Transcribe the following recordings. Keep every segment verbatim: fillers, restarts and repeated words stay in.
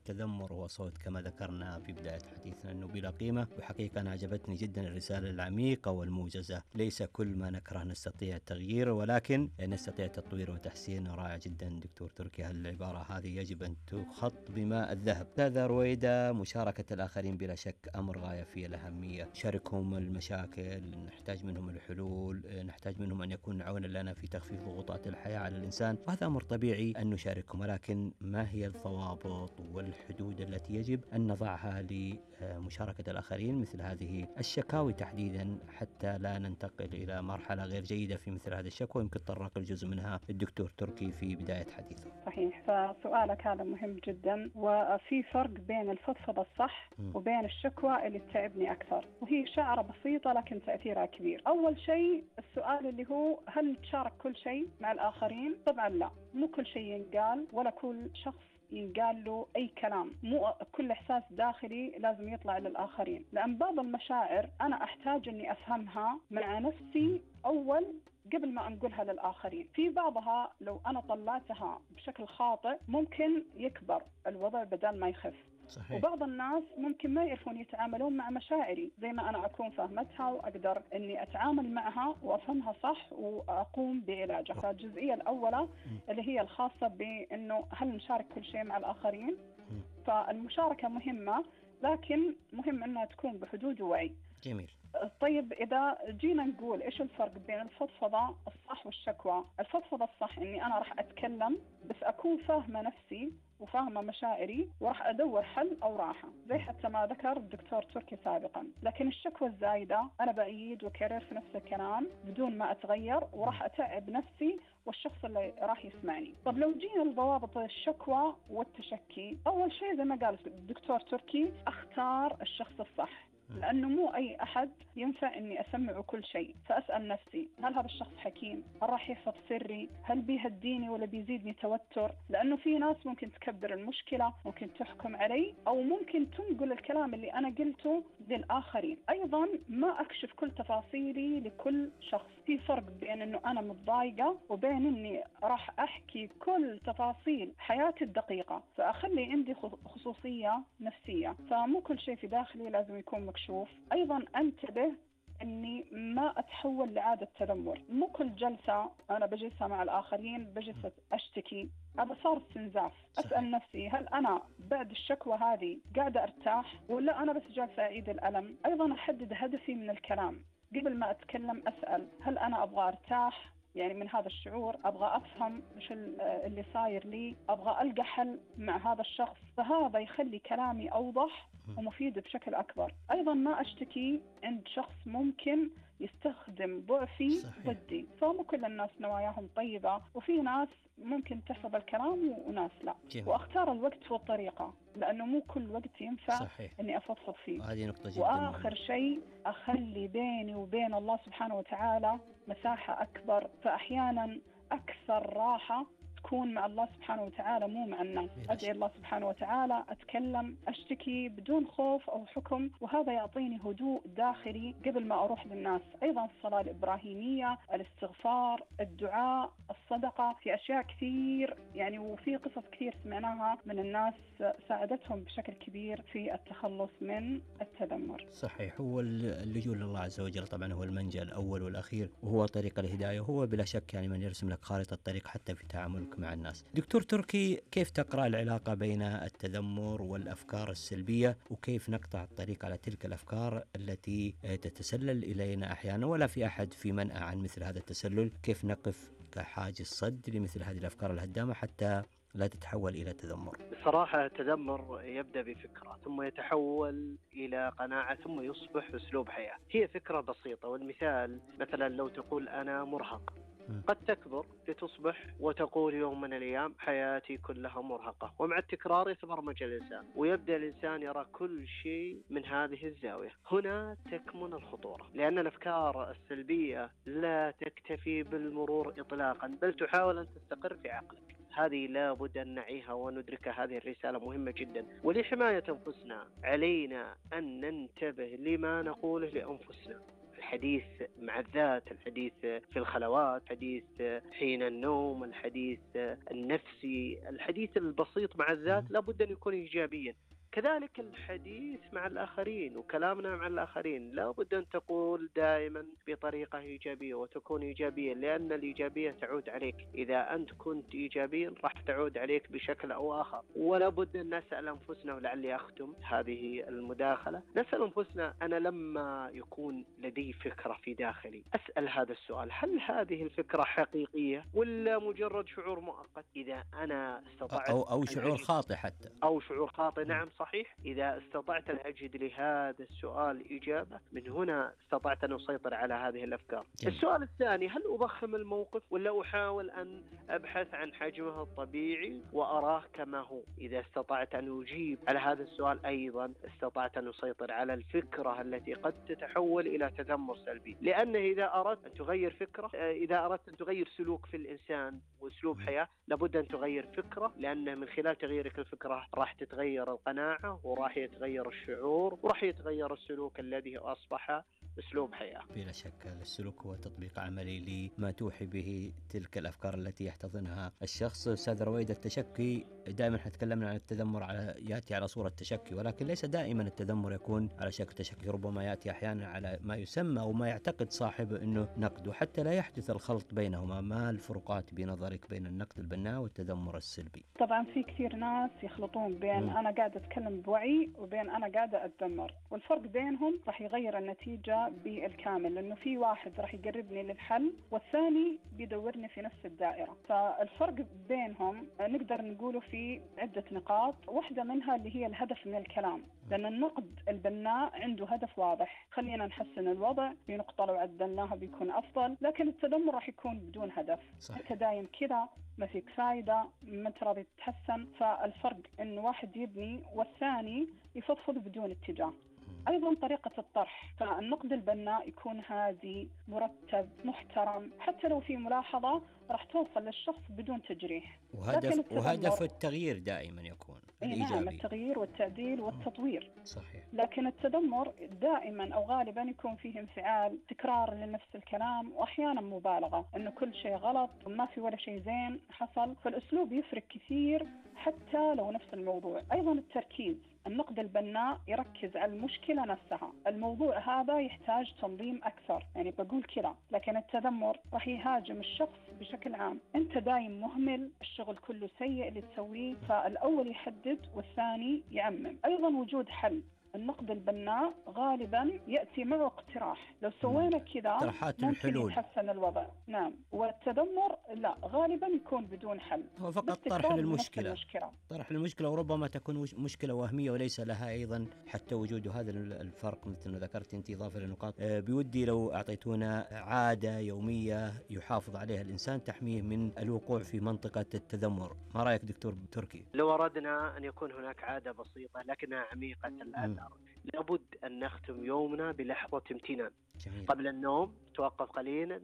التذمر هو صوت كما ذكرنا في بداية حديثنا أنه بلا قيمة. وحقيقة أنا عجبتني جدا الرسالة العميقة والموجزة. ليس كل ما نكره نستطيع التغيير، ولكن نستطيع تطوير وتحسين. رائع جدا دكتور تركي، العبارة هذه يجب أن تخط بماء الذهب. أستاذة رويدة، مشاركة الآخرين بلا شك أمر غاية في الأهمية. شاركهم المشاكل، نحتاج منهم الحلول، نحتاج منهم أن يكون عونا لنا في تخفيف ضغوطات الحياة على الإنسان، وهذا أمر طبيعي أن نشاركهم. ولكن ما هي الضوابط والحدود التي يجب أن نضعها لمشاركة الآخرين مثل هذه الشكاوي تحديدا، حتى لا ننتقل إلى مرحلة غير جيدة في مثل هذه الشكوى؟ يمكن تطرق الجزء منها الدكتور تركي في بداية حديثه. صحيح، فسؤالك هذا مهم جدا، وفي فرق بين الفضفضة الصح م. وبين الشكوى اللي تتعبني أكثر، وهي شعرة بسيطة لكن تأثيرها كبير. أول شيء السؤال اللي هو هل تشارك كل شيء مع الآخرين؟ طبعا لا، مو كل شيء ينقال ولا كل شخص ينقال له أي كلام، مو كل إحساس داخلي لازم يطلع للآخرين، لأن بعض المشاعر أنا أحتاج أني أفهمها مع نفسي أول قبل ما أنقلها للآخرين. في بعضها لو أنا طلعتها بشكل خاطئ ممكن يكبر الوضع بدل ما يخف. صحيح. وبعض الناس ممكن ما يعرفون يتعاملون مع مشاعري زي ما أنا أكون فهمتها، وأقدر أني أتعامل معها وأفهمها صح وأقوم بعلاجها. فالجزئية الأولى اللي هي الخاصة بأنه هل نشارك كل شيء مع الآخرين؟ فالمشاركة مهمة، لكن مهم أنها تكون بحدود ووعي. جميل. طيب إذا جينا نقول إيش الفرق بين الفضفضة الصح والشكوى؟ الفضفضة الصح إني أنا راح أتكلم بس أكون فاهمة نفسي وفاهمة مشاعري وراح أدور حل أو راحة، زي حتى ما ذكر الدكتور تركي سابقا. لكن الشكوى الزايدة أنا بعيد وكرر في نفس الكلام بدون ما أتغير، وراح أتعب نفسي والشخص اللي راح يسمعني. طب لو جينا لضوابط الشكوى والتشكي، أول شيء زي ما قال الدكتور تركي أختار الشخص الصح، لأنه مو أي أحد ينفع أني أسمعه كل شيء. فأسأل نفسي هل هذا الشخص حكيم؟ هل راح يحفظ سري؟ هل بيهديني ولا بيزيدني توتر؟ لأنه في ناس ممكن تكبر المشكلة، ممكن تحكم علي، أو ممكن تنقل الكلام اللي أنا قلته للآخرين. أيضا ما أكشف كل تفاصيلي لكل شخص. في فرق بين أنه أنا متضايقة وبين أني راح أحكي كل تفاصيل حياتي الدقيقة، فأخلي عندي خصوصية نفسية. فمو كل شيء في داخلي لازم يكون مكشوف. أيضا أنتبه أني ما أتحول لعادة تذمر. مو كل جلسة أنا بجلسها مع الآخرين بجلسة أشتكي، هذا صار استنزاف. أسأل نفسي هل أنا بعد الشكوى هذه قاعدة أرتاح ولا أنا بس جالسة أعيد الألم؟ أيضا أحدد هدفي من الكلام قبل ما أتكلم. أسأل هل أنا أبغى أرتاح يعني من هذا الشعور، أبغى أفهم إيش اللي صاير لي، أبغى ألقى حل مع هذا الشخص. فهذا يخلي كلامي أوضح ومفيد بشكل أكبر. أيضا ما أشتكي عند شخص ممكن يستخدم ضعفي ضدي. فمو كل الناس نواياهم طيبة، وفي ناس ممكن تحفظ الكلام وناس لا. جميل. وأختار الوقت والطريقة، لأنه مو كل وقت ينفع صحيح. أني أفضفض فيه. هذه نقطة جدا. وآخر شيء أخلي بيني وبين الله سبحانه وتعالى مساحة أكبر. فأحيانا أكثر راحة تكون مع الله سبحانه وتعالى مو مع الناس. أدعي الله سبحانه وتعالى، أتكلم، أشتكي بدون خوف أو حكم، وهذا يعطيني هدوء داخلي قبل ما أروح للناس. أيضا الصلاة الإبراهيمية، الاستغفار، الدعاء، الصدقة، في أشياء كثير يعني، وفي قصص كثير سمعناها من الناس ساعدتهم بشكل كبير في التخلص من التذمر. صحيح. هو اللجوء لله عز وجل طبعا هو المنجأ الأول والأخير، وهو طريق الهداية، وهو بلا شك يعني من يرسم لك خارطة الطريق حتى في تعاملك مع الناس. دكتور تركي، كيف تقرأ العلاقة بين التذمر والأفكار السلبية، وكيف نقطع الطريق على تلك الأفكار التي تتسلل إلينا أحيانا ولا في أحد في منأى عن مثل هذا التسلل؟ كيف نقف كحاجز صد لمثل هذه الأفكار الهدامة حتى لا تتحول إلى تذمر؟ بصراحة التذمر يبدأ بفكرة ثم يتحول إلى قناعة ثم يصبح أسلوب حياة. هي فكرة بسيطة، والمثال مثلا لو تقول أنا مرهق، قد تكبر لتصبح وتقول يوم من الأيام حياتي كلها مرهقة، ومع التكرار يتبرمج الإنسان ويبدأ الإنسان يرى كل شيء من هذه الزاوية. هنا تكمن الخطورة، لأن الأفكار السلبية لا تكتفي بالمرور إطلاقا، بل تحاول أن تستقر في عقلك. هذه لا بد أن نعيها وندركها. هذه الرسالة مهمة جدا. ولحماية أنفسنا علينا أن ننتبه لما نقوله لأنفسنا. الحديث مع الذات، الحديث في الخلوات، الحديث حين النوم، الحديث النفسي، الحديث البسيط مع الذات لابد أن يكون إيجابيا. كذلك الحديث مع الآخرين وكلامنا مع الآخرين لابد أن تقول دائما بطريقة إيجابية وتكون إيجابيا، لأن الإيجابية تعود عليك. إذا أنت كنت إيجابيا راح تعود عليك بشكل أو آخر. ولا بد أن نسأل أنفسنا، ولعلي أختم هذه المداخلة، نسأل أنفسنا: أنا لما يكون لدي فكرة في داخلي أسأل هذا السؤال: هل هذه الفكرة حقيقية ولا مجرد شعور مؤقت؟ إذا أنا استطعت أو, أو شعور خاطئ حتى أو شعور خاطئ، نعم صحيح. إذا استطعت أن أجد لهذا السؤال إجابة، من هنا استطعت أن أسيطر على هذه الأفكار. جميل. السؤال الثاني: هل أضخم الموقف ولا أحاول أن أبحث عن حجمه الطبيعي وأراه كما هو؟ إذا استطعت أن أجيب على هذا السؤال أيضا استطعت أن أسيطر على الفكرة التي قد تتحول إلى تذمر سلبي. لأنه إذا أردت أن تغير فكرة، إذا أردت أن تغير سلوك في الإنسان وأسلوب حياة، لابد أن تغير فكرة، لأن من خلال تغييرك الفكرة راح تتغير القناعة وراح يتغير الشعور وراح يتغير السلوك الذي أصبح أسلوب حياة. بلا شك السلوك هو تطبيق عملي لما توحي به تلك الأفكار التي يحتضنها الشخص. أستاذ رويدة، التشكي دائما تكلمنا عن التذمر على يأتي على صورة تشكي، ولكن ليس دائما التذمر يكون على شكل تشكي، ربما يأتي أحيانا على ما يسمى أو ما يعتقد صاحبه أنه نقد، وحتى لا يحدث الخلط بينهما. ما الفروقات بنظرك بين النقد البناء والتذمر السلبي؟ طبعا في كثير ناس يخلطون بين م. أنا قاعدة أتكلم بوعي وبين أنا قاعدة أتذمر، والفرق بينهم راح يغير النتيجة بالكامل، لأنه في واحد راح يقربني للحل والثاني بيدورني في نفس الدائرة. فالفرق بينهم نقدر نقوله في عدة نقاط، واحدة منها اللي هي الهدف من الكلام، لأن النقد البناء عنده هدف واضح: خلينا نحسن الوضع، في نقطة لو عدلناها بيكون أفضل. لكن التذمر راح يكون بدون هدف، أنت دايم كذا، ما فيك فايدة، ما تراضي تتحسن. فالفرق إنه واحد يبني والثاني يفضفض بدون اتجاه. أيضا طريقة الطرح، فالنقد البناء يكون هادي، مرتب، محترم، حتى لو في ملاحظة راح توصل للشخص بدون تجريح. وهدف, وهدف التغيير دائما يكون الإيجابي. نعم، التغيير والتعديل والتطوير. صحيح. لكن التذمر دائما أو غالبا يكون فيه انفعال، تكرار لنفس الكلام، وأحيانا مبالغة إنه كل شيء غلط وما في ولا شيء زين حصل. فالأسلوب يفرق كثير حتى لو نفس الموضوع. أيضا التركيز، النقد البناء يركز على المشكلة نفسها، الموضوع هذا يحتاج تنظيم أكثر، يعني بقول كذا. لكن التذمر راح يهاجم الشخص بشكل عام: أنت دايم مهمل، الشغل كله سيء اللي تسويه. فالأول يحدد والثاني يعمم. أيضا وجود حل، النقد البناء غالبا يأتي معه اقتراح، لو سوينا كذا ممكن يتحسن الوضع. نعم. والتذمر لا، غالبا يكون بدون حل، هو فقط طرح للمشكلة، طرح للمشكلة، وربما تكون مشكلة وهمية وليس لها أيضا حتى وجود هذا الفرق مثل ما ذكرت أنت. إضافة للنقاط، بودي لو أعطيتونا عادة يومية يحافظ عليها الإنسان تحميه من الوقوع في منطقة التذمر. ما رأيك دكتور تركي؟ لو أردنا أن يكون هناك عادة بسيطة لكنها عميقة الأثر، لابد أن نختم يومنا بلحظة امتنان. جميل. قبل النوم توقف قليلا،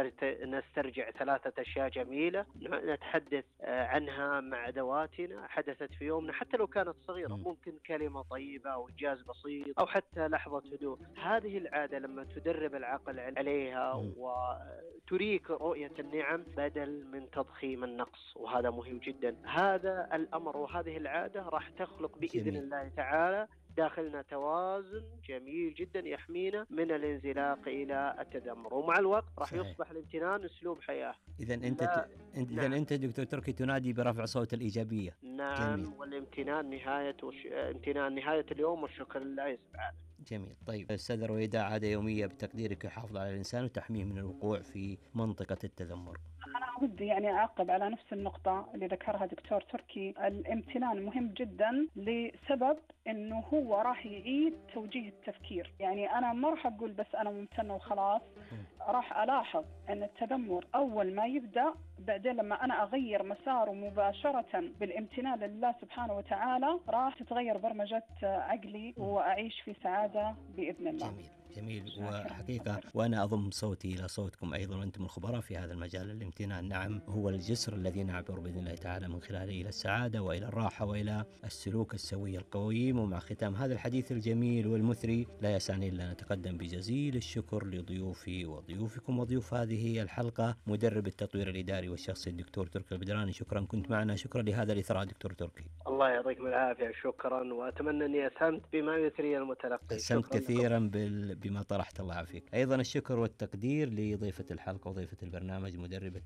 نسترجع ثلاثة أشياء جميلة نتحدث عنها مع ذواتنا حدثت في يومنا، حتى لو كانت صغيرة. م. ممكن كلمة طيبة أو إنجاز بسيط أو حتى لحظة هدوء. هذه العادة لما تدرب العقل عليها م. وتريك رؤية النعم بدل من تضخيم النقص، وهذا مهم جدا. هذا الأمر وهذه العادة راح تخلق بإذن جميل. الله تعالى داخلنا توازن جميل جدا يحمينا من الانزلاق إلى التذمر، ومع الوقت راح يصبح الامتنان أسلوب حياة. إذا أنت ت... إذا نعم. أنت دكتور تركي تنادي برفع صوت الإيجابية. نعم. جميل. والامتنان نهاية وش... امتنان نهاية اليوم والشكر لله سبحانه. جميل. طيب أستاذ رويدة، عادة يومية بتقديرك يحافظ على الإنسان وتحميه من الوقوع في منطقة التذمر؟ أنا ودي يعني أعقب على نفس النقطة اللي ذكرها دكتور تركي. الامتنان مهم جدا لسبب إنه هو راح يعيد توجيه التفكير. يعني أنا ما راح أقول بس أنا ممتنة وخلاص، راح ألاحظ أن التذمر أول ما يبدأ، بعدين لما أنا أغير مساره مباشرة بالامتنان لله سبحانه وتعالى راح تتغير برمجة عقلي وأعيش في سعادة بإذن الله. جميل. جميل. وحقيقة وأنا أضم صوتي إلى صوتكم أيضا، وأنتم الخبراء في هذا المجال. الامتنان نعم هو الجسر الذي نعبر بإذن الله تعالى من خلاله إلى السعادة وإلى الراحة وإلى السلوك السوي القويم. ومع ختام هذا الحديث الجميل والمثري لا يسعني إلا أن أتقدم بجزيل الشكر لضيوفي وضيوفكم وضيوف هذه الحلقة، مدرب التطوير الإداري والشخصي الدكتور تركي البدراني. شكرا كنت معنا، شكرا لهذا الإثراء دكتور تركي. الله يعطيكم العافية، شكرا، وأتمنى أني أسهمت بما يثري المتلقي. أسهمت كثيرا بال... بما طرحت، الله يعافيك. أيضا الشكر والتقدير لضيفة الحلقة وضيفة البرنامج مدربة